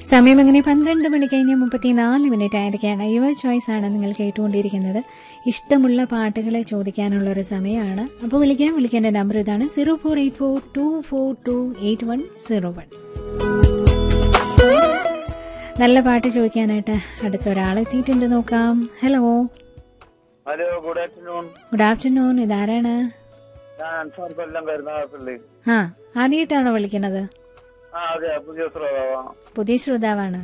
സമയം അങ്ങനെ 12 മണി കഴിഞ്ഞ് 34 മിനിറ്റ് ആയിരിക്കുകയാണ്. യുവർ ചോയ്സ് ആണ് നിങ്ങൾ കേട്ടുകൊണ്ടിരിക്കുന്നത്. ഇഷ്ടമുള്ള പാട്ടുകളെ ചോദിക്കാനുള്ളൊരു സമയമാണ്. അപ്പോൾ വിളിക്കേണ്ട നമ്പർ ഇതാണ് 0484242801. നല്ല പാട്ട് ചോദിക്കാനായിട്ട് അടുത്തൊരാളെത്തിയിട്ടുണ്ട്, നോക്കാം. Hello good afternoon. Good afternoon. ഇതാരാണ്? ആദ്യമായിട്ടാണോ വിളിക്കുന്നത്? പുതിയ ശ്രോതാവാണ്.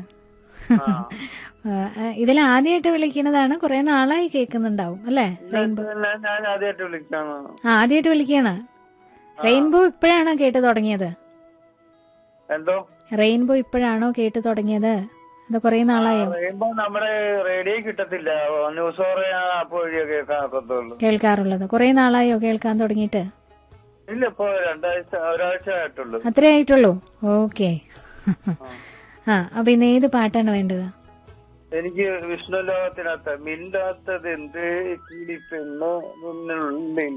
ഇതിൽ ആദ്യമായിട്ട് വിളിക്കുന്നതാണ്, കുറെ നാളായി കേൾക്കുന്നുണ്ടാവും അല്ലേ? റെയിൻബോ ആദ്യമായിട്ട് വിളിക്കാണ്. റെയിൻബോ ഇപ്പോഴാണോ കേട്ടു തുടങ്ങിയത്? റെയിൻബോ ഇപ്പോഴാണോ കേട്ടു തുടങ്ങിയത്? അത് കുറെ നാളായോ? നമ്മുടെ റേഡിയോ കിട്ടത്തില്ല, ന്യൂസ് കേൾക്കാറുള്ളത്. കുറെ നാളായോ കേൾക്കാൻ തുടങ്ങിയിട്ട്? ഇല്ല, ഇപ്പൊ ഒരാഴ്ച ആയിട്ടുള്ളൂ. അത്രേ ആയിട്ടുള്ളൂ. ഓക്കെ. അപ്പൊ ഇന്ന് ഏത് പാട്ടാണ് വേണ്ടത്? എനിക്ക് വിഷ്ണു ലോകത്തിനകത്ത് മിണ്ടാത്തത് എന്ത് കിളിപ്പെണ്ണുള്ളിൽ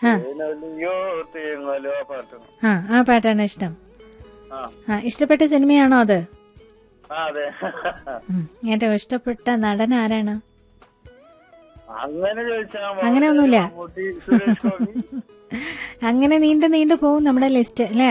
തേങ്ങലോ പാട്ടാണ്. ആ പാട്ടാണ് ഇഷ്ടം. ഇഷ്ടപ്പെട്ട സിനിമയാണോ അത്? അതെ. ഏറ്റവും ഇഷ്ടപ്പെട്ട നടൻ ആരാണ്? അങ്ങനെ ചോദിച്ചാ അങ്ങനെ ഒന്നുമില്ല. അങ്ങനെ നീണ്ടു പോകും നമ്മുടെ ലിസ്റ്റ് അല്ലേ?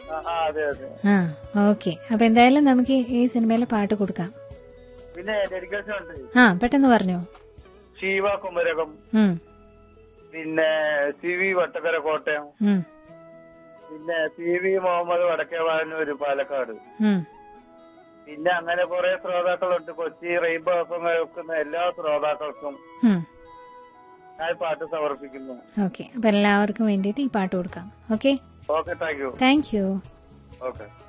ഓക്കെ. അപ്പൊ എന്തായാലും നമുക്ക് ഈ സിനിമയിലെ പാട്ട് കൊടുക്കാം. പിന്നെ പെട്ടെന്ന് പറഞ്ഞോ. ശിവ കുമരകം, പിന്നെ CV വട്ടക്കര കോട്ടയം, പിന്നെ CV മുഹമ്മദ് വടക്കേവാനൂര് പാലക്കാട്, പിന്നെ അങ്ങനെ കുറെ ശ്രോതാക്കളുണ്ട്. കൊച്ചി റെയിൻബോ എഫ്എം കേൾക്കുന്ന എല്ലാ ശ്രോതാക്കൾക്കും ഞാൻ പാട്ട് സമർപ്പിക്കുന്നു. ഓക്കെ. അപ്പൊ എല്ലാവർക്കും വേണ്ടിയിട്ട് ഈ പാട്ട് കൊടുക്കാം. Okay. Okay, thank you. Thank you. Okay.